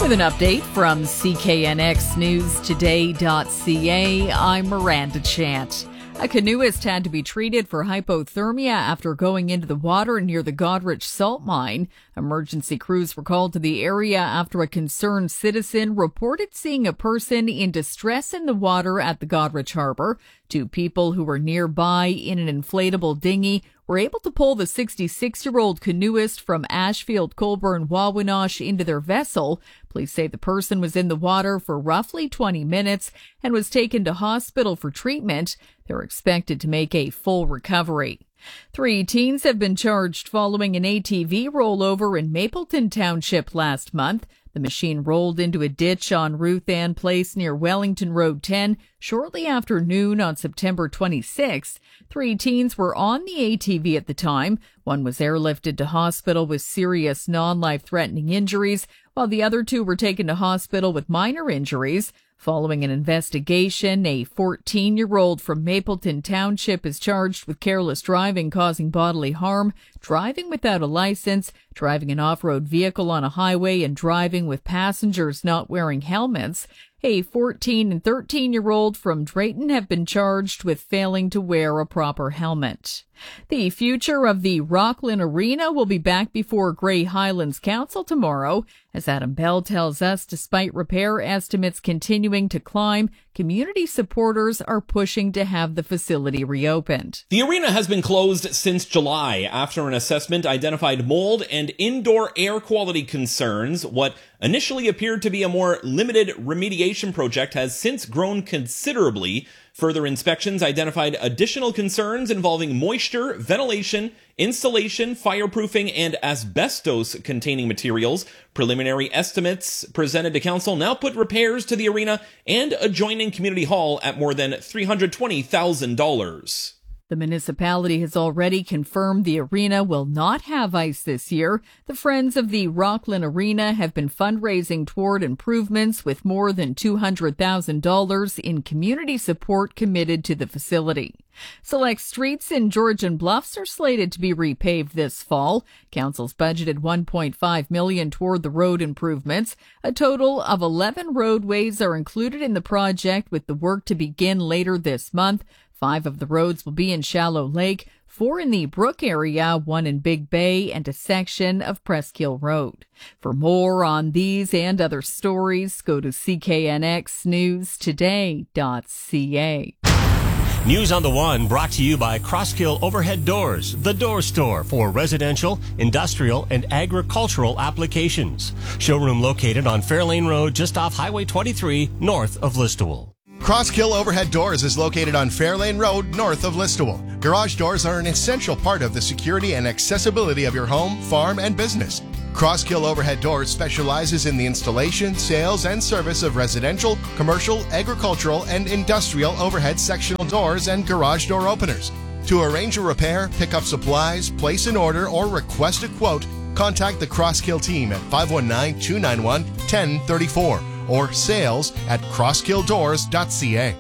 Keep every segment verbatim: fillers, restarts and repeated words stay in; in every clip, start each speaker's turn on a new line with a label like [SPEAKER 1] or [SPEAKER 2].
[SPEAKER 1] With an update from C K N X News Today dot C A, I'm Miranda Chant. A canoeist had to be treated for hypothermia after going into the water near the Goderich salt mine. Emergency crews were called to the area after a concerned citizen reported seeing a person in distress in the water at the Goderich harbor. Two people who were nearby in an inflatable dinghy were able to pull the sixty-six-year-old canoeist from Ashfield, Colborne, Wawanosh into their vessel. Police say the person was in the water for roughly twenty minutes and was taken to hospital for treatment. They're expected to make a full recovery. Three teens have been charged following an A T V rollover in Mapleton Township last month. The machine rolled into a ditch on Ruth Ann Place near Wellington Road ten shortly after noon on September twenty-sixth. Three teens were on the A T V at the time. One was airlifted to hospital with serious non-life-threatening injuries, while the other two were taken to hospital with minor injuries. Following an investigation, a fourteen-year-old from Mapleton Township is charged with careless driving causing bodily harm, driving without a license, driving an off-road vehicle on a highway, and driving with passengers not wearing helmets. A fourteen and thirteen-year-old from Drayton have been charged with failing to wear a proper helmet. The future of the Rockland Arena will be back before Grey Highlands Council tomorrow. As Adam Bell tells us, despite repair estimates continuing to climb, community supporters are pushing to have the facility reopened.
[SPEAKER 2] The arena has been closed since July after an assessment identified mold and indoor air quality concerns. What initially appeared to be a more limited remediation project has since grown considerably. Further inspections identified additional concerns involving moisture, ventilation, insulation, fireproofing, and asbestos-containing materials. Preliminary estimates presented to council now put repairs to the arena and adjoining community hall at more than three hundred twenty thousand dollars.
[SPEAKER 1] The municipality has already confirmed the arena will not have ice this year. The Friends of the Rockland Arena have been fundraising toward improvements with more than two hundred thousand dollars in community support committed to the facility. Select streets in Georgian Bluffs are slated to be repaved this fall. Council's budgeted one point five million dollars toward the road improvements. A total of eleven roadways are included in the project, with the work to begin later this month. Five of the roads will be in Shallow Lake, four in the Brook area, one in Big Bay, and a section of Presskill Road. For more on these and other stories, go to C K N X News Today dot C A.
[SPEAKER 3] News on the One brought to you by Crosskill Overhead Doors, the door store for residential, industrial, and agricultural applications. Showroom located on Fairlane Road just off Highway twenty-three, north of Listowel.
[SPEAKER 4] Crosskill Overhead Doors is located on Fairlane Road, north of Listowel. Garage doors are an essential part of the security and accessibility of your home, farm, and business. Crosskill Overhead Doors specializes in the installation, sales, and service of residential, commercial, agricultural, and industrial overhead sectional doors and garage door openers. To arrange a repair, pick up supplies, place an order, or request a quote, contact the Crosskill team at five one nine, two nine one, one zero three four or sales at crosskill doors dot C A.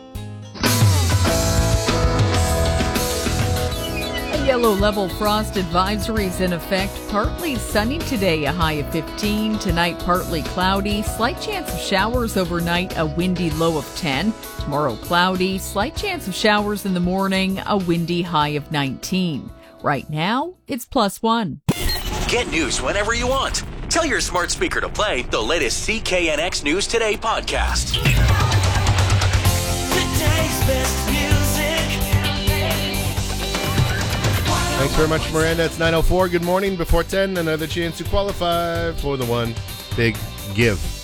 [SPEAKER 1] A yellow level frost advisory is in effect. Partly sunny today, a high of fifteen. Tonight, partly cloudy. Slight chance of showers overnight, a windy low of ten. Tomorrow, cloudy. Slight chance of showers in the morning, a windy high of nineteen. Right now, it's plus one.
[SPEAKER 5] Get news whenever you want. Tell your smart speaker to play the latest C K N X News Today podcast. Today's best music.
[SPEAKER 6] Thanks very much, Miranda. It's nine oh four. Good morning. Before ten, another chance to qualify for the One Big Give.